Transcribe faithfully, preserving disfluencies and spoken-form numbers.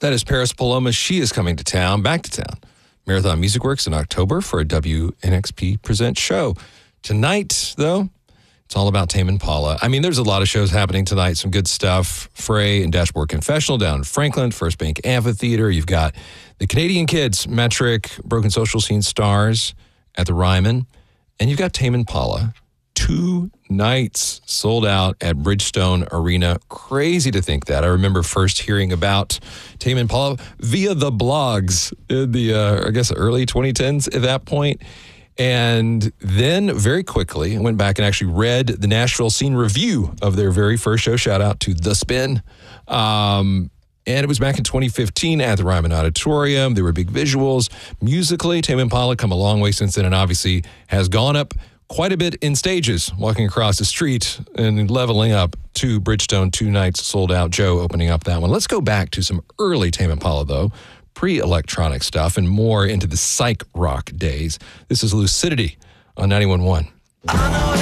That is Paris Paloma. She is coming to town, back to town. Marathon Music Works in October for a W N X P Presents show. Tonight, though, it's all about Tame Impala. I mean, there's a lot of shows happening tonight, some good stuff. Frey and Dashboard Confessional down in Franklin, First Bank Amphitheater. You've got the Canadian Kids, Metric, Broken Social Scene Stars at the Ryman. And you've got Tame Impala. Two nights sold out at Bridgestone Arena. Crazy to think that. I remember first hearing about Tame Impala via the blogs in the, uh, I guess, early twenty tens at that point. And then very quickly, I went back and actually read the Nashville Scene Review of their very first show. Shout out to The Spin. Um, and it was back in twenty fifteen at the Ryman Auditorium. There were big visuals. Musically, Tame Impala come a long way since then and obviously has gone up quite a bit in stages, walking across the street and leveling up to Bridgestone, two nights sold out. Joe opening up that one. Let's go back to some early Tame Impala, though, pre-electronic stuff and more into the psych rock days. This is Lucidity on ninety-one point one.